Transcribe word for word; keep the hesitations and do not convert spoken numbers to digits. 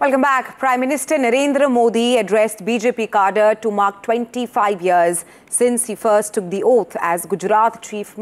Welcome back. Prime Minister Narendra Modi addressed B J P cadre to mark twenty-five years since he first took the oath as Gujarat Chief